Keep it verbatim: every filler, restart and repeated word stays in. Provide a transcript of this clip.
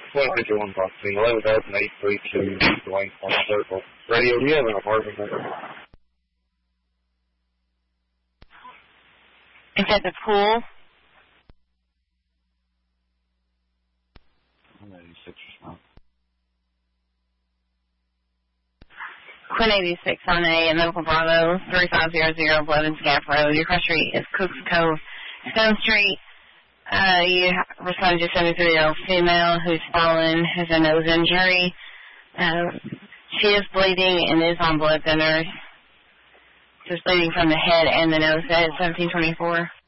twenty fifty-one Processing, eleven thousand eight thirty-two, Dwayne Farm Circle. Radio, do you have an apartment number? Is that the pool? Quinn eighty-six on A and Medical Bravo, thirty-five hundred eleven Scaff Road. Your cross street is Cooks Cove, Stone Street. Uh, you responded to seventy-three-year-old female who's fallen, has a nose injury. Uh, she is bleeding and is on blood thinners. She's bleeding from the head and the nose at seventeen twenty-four.